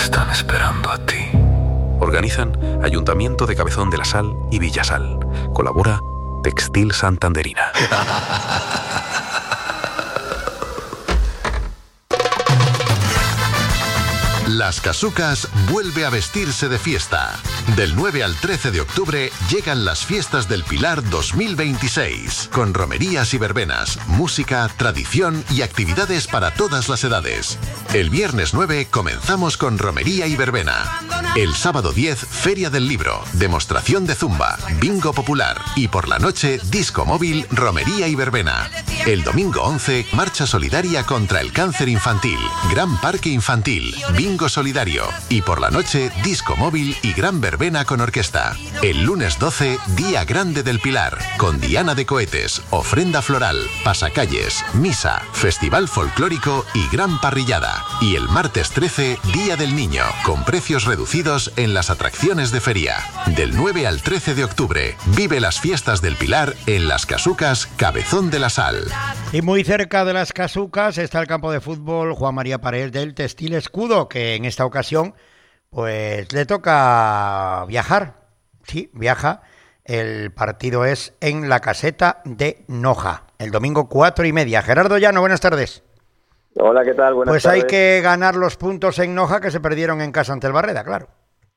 están esperando a ti. Organizan Ayuntamiento de Cabezón de la Sal y Villasal. Colabora Textil Santanderina. Las Casucas vuelve a vestirse de fiesta. Del 9 al 13 de octubre llegan las Fiestas del Pilar 2026, con romerías y verbenas, música, tradición y actividades para todas las edades. El viernes 9 comenzamos con romería y verbena. El sábado 10, Feria del Libro, demostración de zumba, bingo popular y por la noche, disco móvil, romería y verbena. El domingo 11, marcha solidaria contra el cáncer infantil, gran parque infantil, bingo solidario y por la noche, disco móvil y gran verbena con orquesta. El lunes 12, Día Grande del Pilar, con diana de cohetes, ofrenda floral, pasacalles, misa, festival folclórico y gran parrillada. Y el martes 13, Día del Niño, con precios reducidos en las atracciones de feria. Del 9 al 13 de octubre, vive las Fiestas del Pilar en Las Casucas, Cabezón de la Sal. Y muy cerca de Las Casucas está el campo de fútbol Juan María Paredes del Textil Escudo, que en esta ocasión pues le toca viajar. Sí, viaja. El partido es en la caseta de Noja, el domingo 4:30. Gerardo Llano, buenas tardes. Hola, ¿qué tal? Buenas tardes. Pues hay que ganar los puntos en Noja que se perdieron en casa ante el Barreda, claro.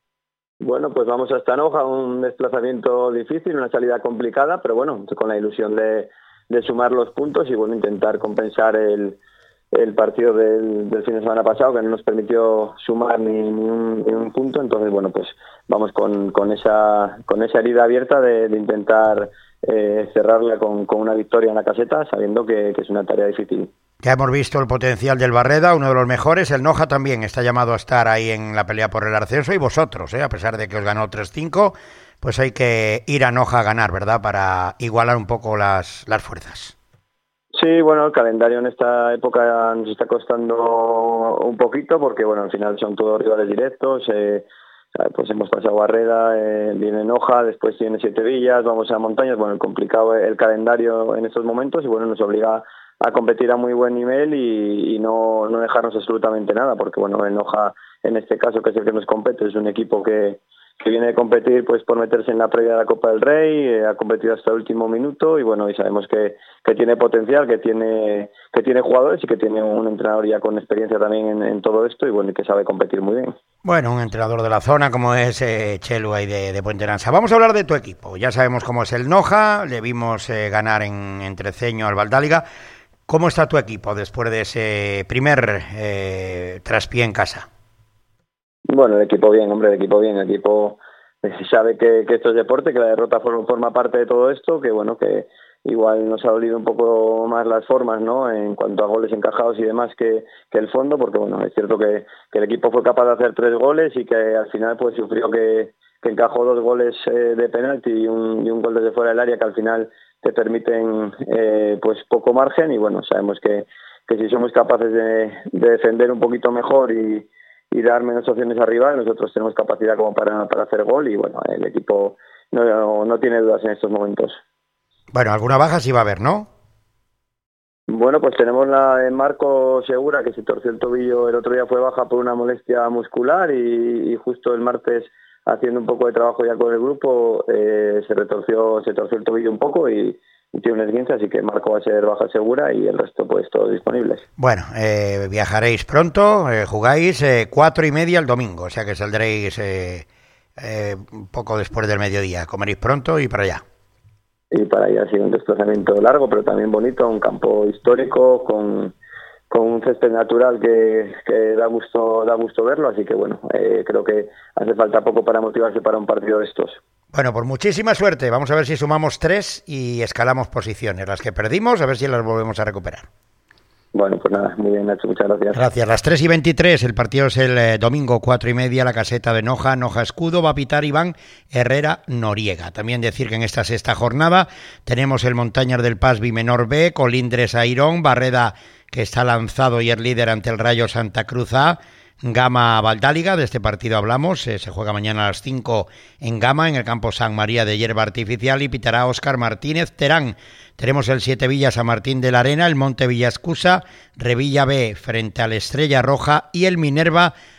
Bueno, pues vamos hasta Noja, un desplazamiento difícil, una salida complicada, pero bueno, con la ilusión de sumar los puntos y bueno, intentar compensar el partido del fin de semana pasado, que no nos permitió sumar ni un punto. Entonces bueno, pues vamos con esa herida abierta de intentar cerrarla con una victoria en la caseta, sabiendo que es una tarea difícil. Ya hemos visto el potencial del Barreda, uno de los mejores. El Noja también está llamado a estar ahí en la pelea por el ascenso, y vosotros, a pesar de que os ganó 3-5, pues hay que ir a Noja a ganar, ¿verdad?, para igualar un poco las fuerzas. Sí, bueno, el calendario en esta época nos está costando un poquito porque, bueno, al final son todos rivales directos. Pues hemos pasado Barreda, viene Noja, después tiene Siete Villas, vamos a Montañas. Bueno, complicado el calendario en estos momentos y, bueno, nos obliga a competir a muy buen nivel y no dejarnos absolutamente nada, porque, bueno, el Noja, en este caso, que es el que nos compete, es un equipo que viene a competir pues por meterse en la previa de la Copa del Rey, ha competido hasta el último minuto y bueno, y sabemos que tiene potencial, que tiene jugadores y que tiene un entrenador ya con experiencia también en todo esto y bueno, y que sabe competir muy bien. Bueno, un entrenador de la zona como es Chelu ahí de Puente Lanza. Vamos a hablar de tu equipo. Ya sabemos cómo es el Noja, le vimos ganar en Entreceño al Valdáliga. ¿Cómo está tu equipo después de ese primer traspié en casa? Bueno, el equipo bien, hombre, el equipo sabe que esto es deporte, que la derrota forma parte de todo esto, que bueno, que igual nos ha dolido un poco más las formas, ¿no?, en cuanto a goles encajados y demás que el fondo, porque bueno, es cierto que el equipo fue capaz de hacer 3 goles y que al final pues sufrió que encajó 2 goles de penalti y un gol desde fuera del área que al final te permiten pues poco margen y bueno, sabemos que si somos capaces de defender un poquito mejor y dar menos opciones arriba, nosotros tenemos capacidad como para hacer gol y bueno, el equipo no tiene dudas en estos momentos. Bueno, alguna baja sí va a haber, ¿no? Bueno, pues tenemos la de Marco Segura, que se torció el tobillo, el otro día fue baja por una molestia muscular y justo el martes, haciendo un poco de trabajo ya con el grupo, se torció el tobillo un poco y tiene un esguince, así que Marco va a ser baja segura y el resto pues todos disponibles. Bueno, viajaréis pronto, jugáis 4:30 el domingo, o sea que saldréis un poco después del mediodía, comeréis pronto y para allá. Y para allá ha sido un desplazamiento largo, pero también bonito, un campo histórico con un césped natural que da gusto verlo, así que bueno, creo que hace falta poco para motivarse para un partido de estos. Bueno, pues muchísima suerte. Vamos a ver si sumamos 3 y escalamos posiciones. Las que perdimos, a ver si las volvemos a recuperar. Bueno, pues nada, muy bien, Nacho, muchas gracias. Gracias. Las 3:23, el partido es el domingo 4:30, la caseta de Noja Escudo, va a pitar Iván Herrera Noriega. También decir que en esta sexta jornada tenemos el Montañas del Pas Bimenor B, Colindres Airón, Barreda, que está lanzado y es líder ante el Rayo Santa Cruz A, Gama Valdáliga, de este partido hablamos, se juega mañana a las 5 en Gama, en el campo San María de Hierba Artificial, y pitará Óscar Martínez Terán. Tenemos el Siete Villas San Martín de la Arena, el Monte Villascusa, Revilla B frente al Estrella Roja y el Minerva